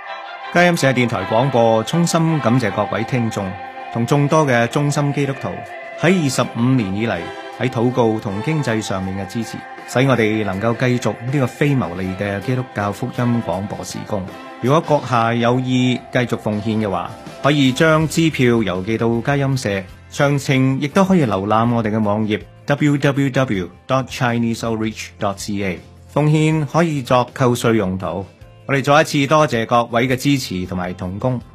佳音社電台廣播衷心感謝各位聽眾同眾多嘅忠心基督徒喺25年以嚟喺禱告同經濟上面嘅支持，使我哋能夠繼續呢個非牟利嘅基督教福音廣播事工。如果閣下有意繼續奉獻嘅話，可以將支票郵寄到佳音社，詳情亦都可以瀏覽我哋嘅網頁 www.chineseoutreach.ca。 奉獻可以作扣稅用途。我哋再一次多謝各位嘅支持同埋同工。